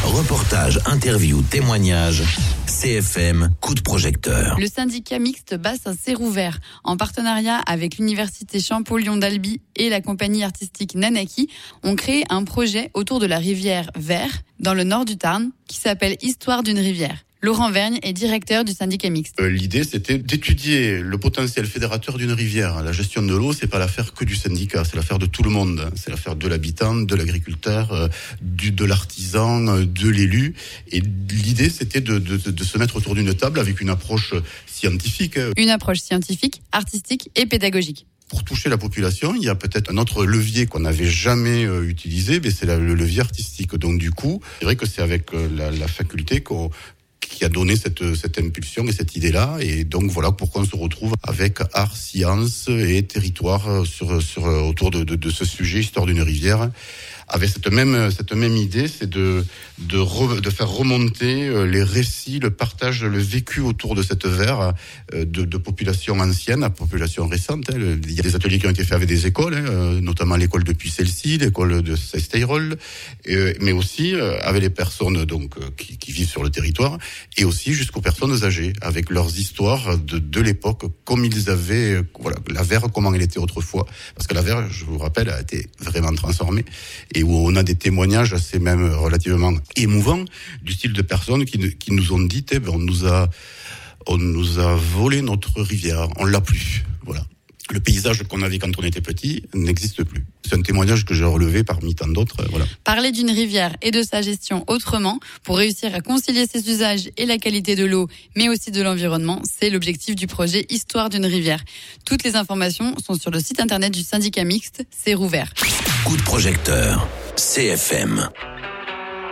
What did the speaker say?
Reportages, interviews, témoignages. CFM, coup de projecteur. Le syndicat mixte Bassin Sérouvert, en partenariat avec l'université Champollion d'Albi et la compagnie artistique Nanaki, ont créé un projet autour de la rivière Ver, dans le nord du Tarn, qui s'appelle Histoire d'une rivière. Laurent Vergne est directeur du syndicat mixte. L'idée, c'était d'étudier le potentiel fédérateur d'une rivière. La gestion de l'eau, c'est pas l'affaire que du syndicat, c'est l'affaire de tout le monde. C'est l'affaire de l'habitant, de l'agriculteur, de l'artisan, de l'élu. Et l'idée, c'était de se mettre autour d'une table avec une approche scientifique. Une approche scientifique, artistique et pédagogique. Pour toucher la population, il y a peut-être un autre levier qu'on n'avait jamais utilisé, mais c'est le levier artistique. Donc du coup, c'est vrai que c'est avec la faculté qui a donné cette impulsion et cette idée-là. Et donc voilà pourquoi on se retrouve avec art, science et territoire autour de ce sujet, histoire d'une rivière. Avec cette même idée, c'est de faire remonter les récits, le partage, le vécu autour de cette Ver de populations anciennes à populations récentes. Il y a des ateliers qui ont été faits avec des écoles, notamment l'école de Puy-Celle-ci, l'école de Sesteyroll, mais aussi avec les personnes qui vivent sur le territoire, et aussi jusqu'aux personnes âgées, avec leurs histoires de l'époque, comme ils avaient, la Ver, comment elle était autrefois. Parce que la Ver, je vous rappelle, a été vraiment transformée, et où on a des témoignages assez même relativement émouvants, du style de personnes qui nous ont dit, on nous a volé notre rivière, on l'a plus. Voilà. Le paysage qu'on avait quand on était petit n'existe plus. C'est un témoignage que j'ai relevé parmi tant d'autres. Voilà. Parler d'une rivière et de sa gestion autrement, pour réussir à concilier ses usages et la qualité de l'eau, mais aussi de l'environnement, c'est l'objectif du projet Histoire d'une rivière. Toutes les informations sont sur le site internet du syndicat mixte Sérouvert. Coup de projecteur, CFM.